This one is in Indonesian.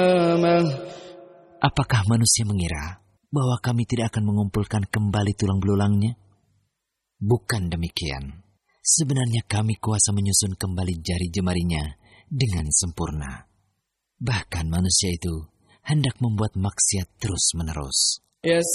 Apakah manusia mengira bahwa kami tidak akan mengumpulkan kembali tulang belulangnya? Bukan demikian. Sebenarnya kami kuasa menyusun kembali jari jemarinya dengan sempurna. Bahkan manusia itu hendak membuat maksiat terus-menerus.